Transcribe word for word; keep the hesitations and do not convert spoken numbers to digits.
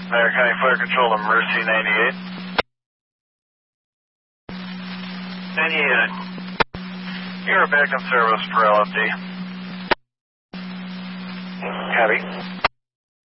Mayor County Fire Control to Mercy ninety-eight. ninety-eight. You're back in service for L F D. Copy.